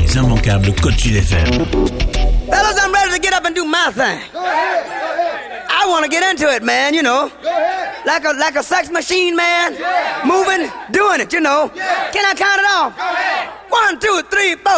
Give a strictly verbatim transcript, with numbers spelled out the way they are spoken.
Les Immanquables, Côte Sud F M. Fellas, I'm ready to get up and do my thing. Go ahead, go ahead. I want to get into it, man, you know. Go ahead. Like a like a sex machine, man. Yeah. Moving, doing it, you know. Yeah. Can I count it off? Go ahead. One, two, three, four.